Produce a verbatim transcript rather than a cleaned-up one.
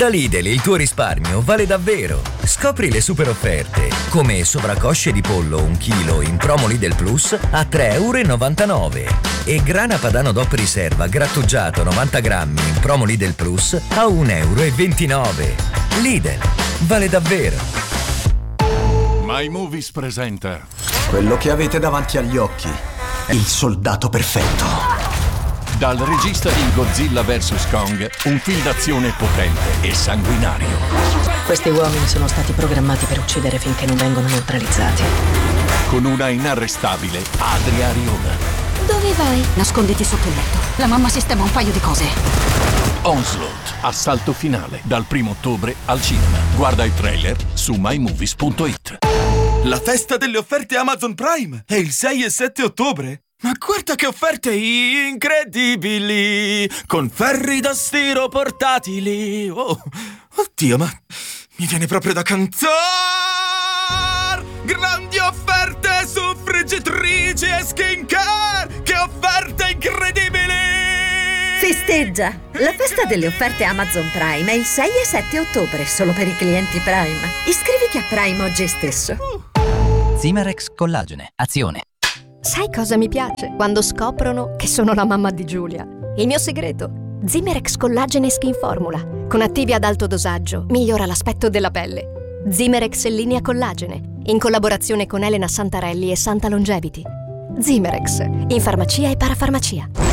Da Lidl il tuo risparmio vale davvero. Scopri le super offerte, come sovracosce di pollo un chilo in promo Lidl Plus a tre virgola novantanove euro e grana padano DOP riserva grattugiato novanta grammi in promo Lidl Plus a un virgola ventinove euro. Lidl, vale davvero. My Movies presenta. Quello che avete davanti agli occhi è il soldato perfetto. Dal regista di Godzilla versus Kong, un film d'azione potente e sanguinario. Questi uomini sono stati programmati per uccidere finché non vengono neutralizzati. Con una inarrestabile Adria Arjona. Dove vai? Nasconditi sotto il letto. La mamma sistema un paio di cose. Onslaught, assalto finale, dal primo ottobre al cinema. Guarda i trailer su my movies punto it. La festa delle offerte Amazon Prime è il sei e sette ottobre. Ma guarda che offerte incredibili! Con ferri da stiro portatili! Oh, oddio, ma mi viene proprio da cantare! Grandi offerte su friggitrici e skincare! Che offerte incredibili! Festeggia! La festa delle offerte Amazon Prime è il sei e sette ottobre, solo per i clienti Prime. Iscriviti a Prime oggi stesso. Zimerex Collagene. Azione. Sai cosa mi piace? Quando scoprono che sono la mamma di Giulia. Il mio segreto? Zimerex Collagene Skin Formula. Con attivi ad alto dosaggio migliora l'aspetto della pelle. Zimerex in linea collagene, in collaborazione con Elena Santarelli e Santa Longevity. Zimerex, in farmacia e parafarmacia.